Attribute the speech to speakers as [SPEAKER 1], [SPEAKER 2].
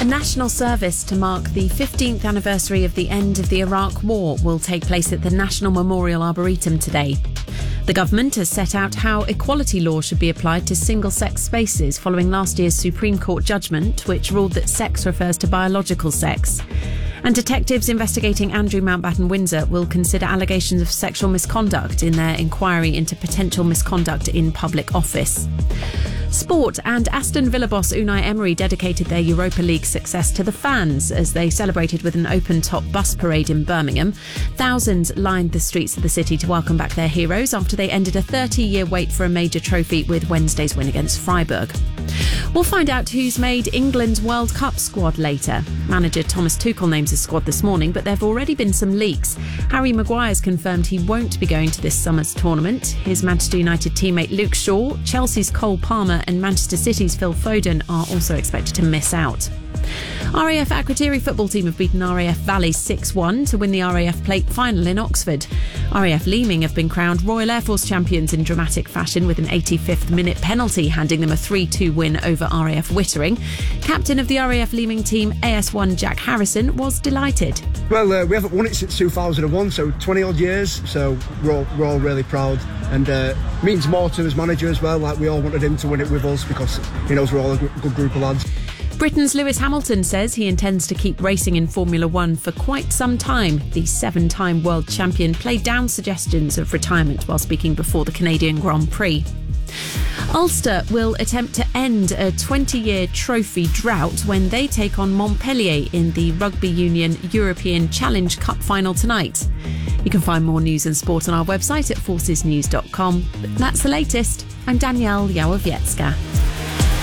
[SPEAKER 1] A national service to mark the 15th anniversary of the end of the Iraq War will take place at the National Memorial Arboretum today. The government has set out how equality law should be applied to single-sex spaces following last year's Supreme Court judgment, which ruled that sex refers to biological sex. And detectives investigating Andrew Mountbatten Windsor will consider allegations of sexual misconduct in their inquiry into potential misconduct in public office. Sport, and Aston Villa boss Unai Emery dedicated their Europa League success to the fans as they celebrated with an open-top bus parade in Birmingham. Thousands lined the streets of the city to welcome back their heroes after they ended a 30-year wait for a major trophy with Wednesday's win against Freiburg. We'll find out who's made England's World Cup squad later. Manager Thomas Tuchel names his squad this morning, but there have already been some leaks. Harry Maguire's confirmed he won't be going to this summer's tournament. His Manchester United teammate Luke Shaw, Chelsea's Cole Palmer and Manchester City's Phil Foden are also expected to miss out. RAF Akrotiri football team have beaten RAF Valley 6-1 to win the RAF Plate final in Oxford. RAF Leeming have been crowned Royal Air Force champions in dramatic fashion with an 85th minute penalty handing them a 3-2 win over RAF Wittering. Captain of the RAF Leeming team, AS1 Jack Harrison, was delighted.
[SPEAKER 2] Well, we haven't won it since 2001, so 20 odd years, so we're all really proud, and means more to his manager as well. Like, we all wanted him to win it with us because he knows we're all a good group of lads.
[SPEAKER 1] Britain's Lewis Hamilton says he intends to keep racing in Formula One for quite some time. The 7-time world champion played down suggestions of retirement while speaking before the Canadian Grand Prix. Ulster will attempt to end a 20-year trophy drought when they take on Montpellier in the Rugby Union European Challenge Cup final tonight. You can find more news and sport on our website at forcesnews.com. But that's the latest. I'm Danielle Yawowiecka.